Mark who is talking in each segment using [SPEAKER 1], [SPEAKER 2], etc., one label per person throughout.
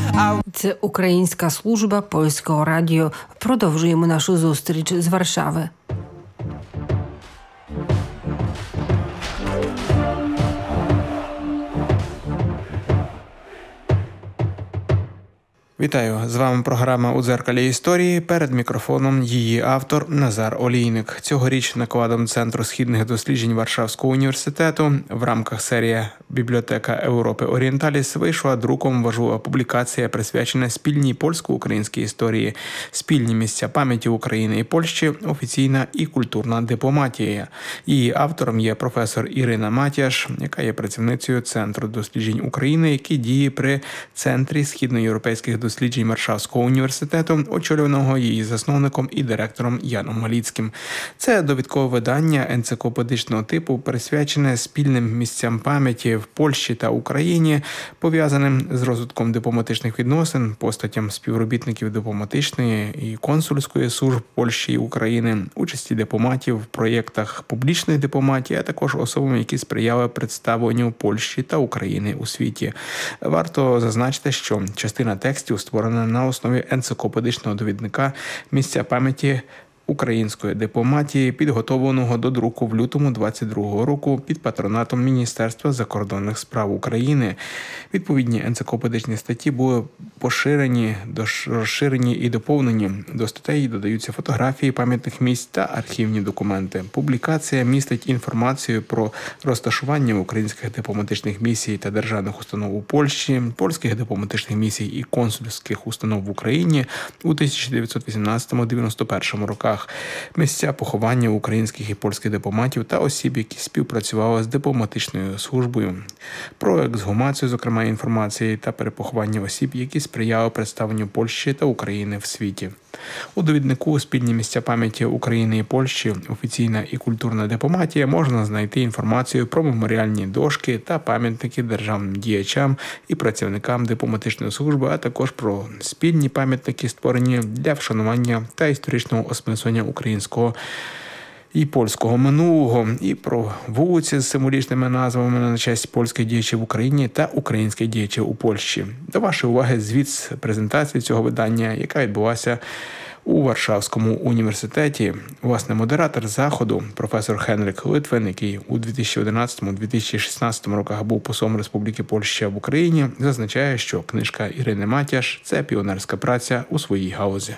[SPEAKER 1] Це Українська служба Польського радіо. Продовжуємо нашу зустріч з Варшави.
[SPEAKER 2] Вітаю! З вами програма «У дзеркалі історії». Перед мікрофоном її автор Назар Олійник. Цьогоріч накладом Центру східних досліджень Варшавського університету в рамках серії «Бібліотека Європи Орієнталіс» вийшла друком важлива публікація, присвячена спільній польсько-українській історії, спільні місця пам'яті України і Польщі, офіційна і культурна дипломатія. Її автором є професор Ірина Матяш, яка є працівницею Центру досліджень України, який діє при Центрі східноєвропейських досліджень Варшавського університету, очолюваного її засновником і директором Яном Маліцьким. Це довідкове видання енциклопедичного типу, присвячене спільним місцям пам'яті в Польщі та Україні, пов'язаним з розвитком дипломатичних відносин, постатям співробітників дипломатичної і консульської служб Польщі і України, участі дипломатів в проєктах публічної дипломатії, а також особам, які сприяли представленню Польщі та України у світі. Варто зазначити, що частина текстів створена на основі енциклопедичного довідника «Місця пам'яті української дипломатії», підготовленого до друку в лютому 2022 року під патронатом Міністерства закордонних справ України. Відповідні енциклопедичні статті були поширені, розширені і доповнені. До статей додаються фотографії пам'ятних місць та архівні документи. Публікація містить інформацію про розташування українських дипломатичних місій та державних установ у Польщі, польських дипломатичних місій і консульських установ в Україні у 1918-91 роках, місця поховання українських і польських дипломатів та осіб, які співпрацювали з дипломатичною службою, про ексгумацію, зокрема, інформації та перепоховання осіб, які сприяли представленню Польщі та України в світі. У довіднику «Спільні місця пам'яті України і Польщі. Офіційна і культурна дипломатія» можна знайти інформацію про меморіальні дошки та пам'ятники державним діячам і працівникам дипломатичної служби, а також про спільні пам'ятники, створені для вшанування та історичного осмислення українського і польського минулого, і про вулиці з символічними назвами на честь польських діячів в Україні та українських діячів у Польщі. До вашої уваги звіт з презентації цього видання, яка відбулася у Варшавському університеті. Власне, модератор заходу, професор Хенрик Литвин, який у 2011-2016 роках був послом Республіки Польща в Україні, зазначає, що книжка Ірини Матяш – це піонерська праця у своїй галузі.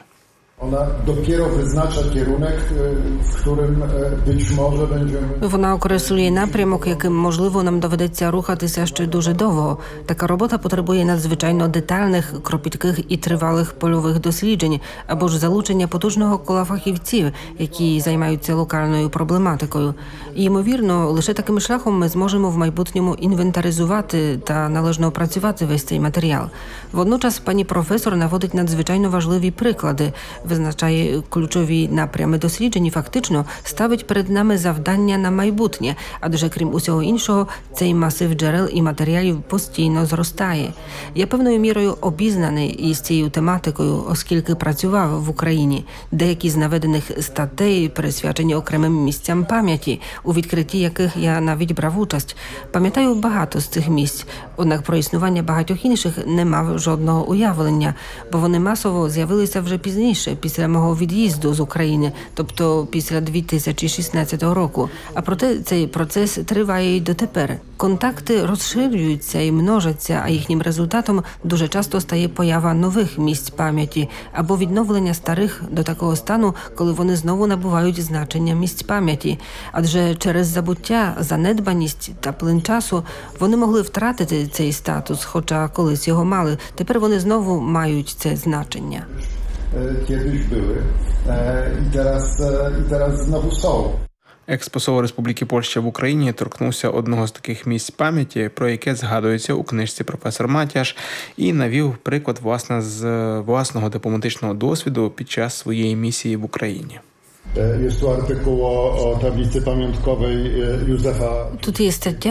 [SPEAKER 1] Вона окреслює напрямок, яким, можливо, нам доведеться рухатися ще дуже довго. Така робота потребує надзвичайно детальних, кропітких і тривалих польових досліджень, або ж залучення потужного кола фахівців, які займаються локальною проблематикою. І, ймовірно, лише таким шляхом ми зможемо в майбутньому інвентаризувати та належно опрацювати весь цей матеріал. Водночас пані професор наводить надзвичайно важливі приклади, визначає ключові напрями досліджень і фактично ставить перед нами завдання на майбутнє, адже крім усього іншого, цей масив джерел і матеріалів постійно зростає. Я певною мірою обізнаний із цією тематикою, оскільки працював в Україні. Деякі з наведених статей присвячені окремим місцям пам'яті, у відкритті яких я навіть брав участь. Пам'ятаю багато з цих місць, однак про існування багатьох інших не мав жодного уявлення, бо вони масово з'явилися вже пізніше, після мого від'їзду з України, тобто після 2016 року. А проте цей процес триває й дотепер. Контакти розширюються і множаться, а їхнім результатом дуже часто стає поява нових місць пам'яті або відновлення старих до такого стану, коли вони знову набувають значення місць пам'яті. Адже через забуття, занедбаність та плин часу вони могли втратити цей статус, хоча колись його мали. Тепер вони знову мають це значення.
[SPEAKER 3] Kiedyś były i teraz znowu są.
[SPEAKER 2] Екс-посол Республіки Польща в Україні торкнувся одного з таких місць пам'яті, про яке згадується у книжці професор Матяш, і навів приклад, власне, з власного дипломатичного досвіду під час своєї місії в Україні.
[SPEAKER 3] Jest tu artykuł o tablicy pamiątkowej Józefa.
[SPEAKER 1] Тут є стаття